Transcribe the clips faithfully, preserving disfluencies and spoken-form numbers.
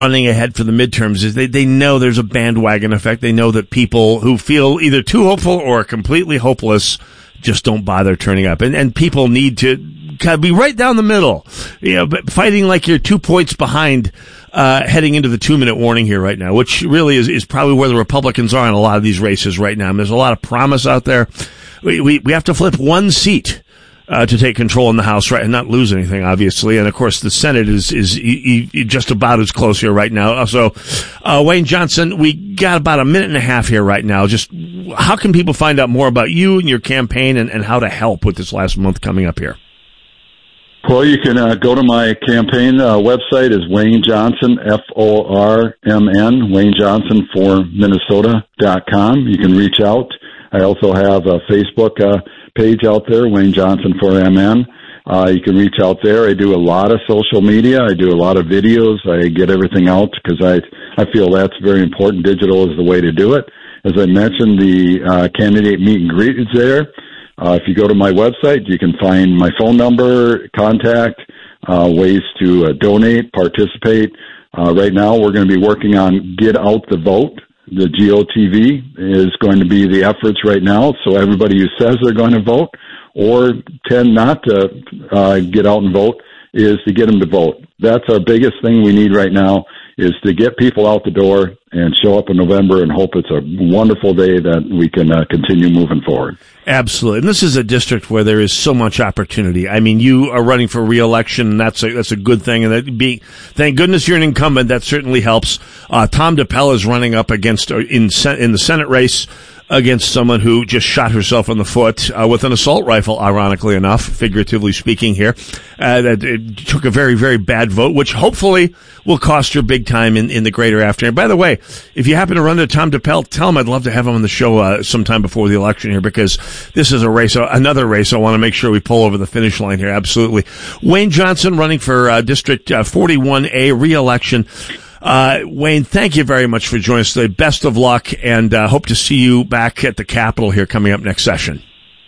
running ahead for the midterms is they, they know there's a bandwagon effect. They know that people who feel either too hopeful or completely hopeless just don't bother turning up. And, and people need to kind of be right down the middle, you know, but fighting like you're two points behind, uh, heading into the two minute warning here right now, which really is, is probably where the Republicans are in a lot of these races right now. I mean, there's a lot of promise out there. We, we, we have to flip one seat. Uh, to take control in the House, right, and not lose anything, obviously. And of course, the Senate is is e- e- just about as close here right now. So, uh, Wayne Johnson, we got about a minute and a half here right now. Just how can people find out more about you and your campaign, and, and how to help with this last month coming up here? Well, you can uh, go to my campaign uh, website is Wayne Johnson, F O R M N, Wayne Johnson for Minnesota dot com. You can reach out. I also have a Facebook uh, page out there, Wayne Johnson for M N. Uh, you can reach out there. I do a lot of social media. I do a lot of videos. I get everything out because I, I feel that's very important. Digital is the way to do it. As I mentioned, the uh, candidate meet and greet is there. Uh, if you go to my website, you can find my phone number, contact, uh, ways to uh, donate, participate. Uh, right now, we're going to be working on Get Out the Vote. The G O T V is going to be the efforts right now. So everybody who says they're going to vote or tend not to uh, get out and vote is to get them to vote. That's our biggest thing we need right now, is to get people out the door and show up in November and hope it's a wonderful day that we can uh, continue moving forward. Absolutely. And this is a district where there is so much opportunity. I mean, you are running for re-election, and that's a, that's a good thing. And that being, thank goodness you're an incumbent. That certainly helps. Uh, Tom DePel is running up against, in, in the Senate race, against someone who just shot herself in the foot uh, with an assault rifle, ironically enough, figuratively speaking here. Uh, that it took a very, very bad vote, which hopefully will cost her big time in, in the greater afternoon. By the way, if you happen to run into Tom DePel, tell him I'd love to have him on the show uh, sometime before the election here, because this is a race, another race I want to make sure we pull over the finish line here. Absolutely. Wayne Johnson running for uh, District uh, forty-one A re-election. Uh, Wayne, thank you very much for joining us today. Best of luck, and uh, hope to see you back at the Capitol here coming up next session.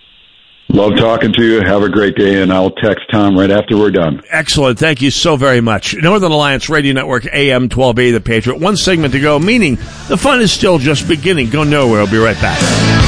Love talking to you. Have a great day, and I'll text Tom right after we're done. Excellent. Thank you so very much. Northern Alliance Radio Network, A M twelve eighty, The Patriot. One segment to go, meaning the fun is still just beginning. Go nowhere. I'll be right back.